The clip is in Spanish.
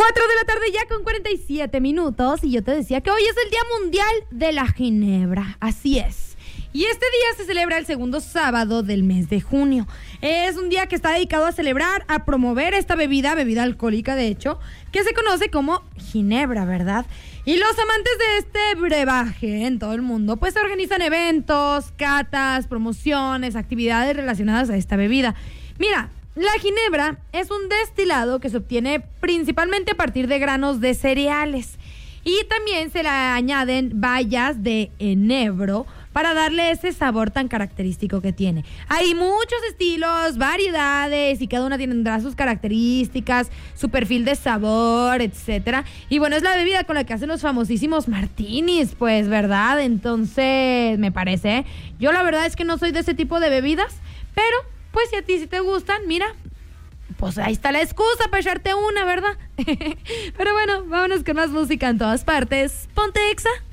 4 de la tarde ya con 47 minutos y yo te decía que hoy es el Día Mundial de la Ginebra, así es. Y este día se celebra el segundo sábado del mes de junio. Es un día que está dedicado a celebrar, a promover esta bebida alcohólica de hecho, que se conoce como ginebra, ¿verdad? Y los amantes de este brebaje en todo el mundo pues organizan eventos, catas, promociones, actividades relacionadas a esta bebida. Mira, la ginebra es un destilado que se obtiene principalmente a partir de granos de cereales y también se le añaden bayas de enebro para darle ese sabor tan característico que tiene. Hay muchos estilos, variedades y cada una tendrá sus características, su perfil de sabor, etcétera. Y bueno, es la bebida con la que hacen los famosísimos martinis, pues, ¿verdad? Entonces, me parece, ¿eh? Yo la verdad es que no soy de ese tipo de bebidas, pero pues si a ti sí te gustan, mira, pues ahí está la excusa para echarte una, ¿verdad? Pero bueno, vámonos con más música en todas partes. Ponte Exa.